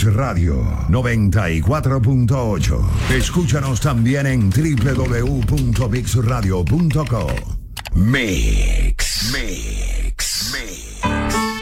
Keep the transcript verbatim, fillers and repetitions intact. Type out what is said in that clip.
Radio noventa y cuatro punto ocho. Escúchanos también en doble u doble u doble u punto mix radio punto com. Mix, Mix, Mix.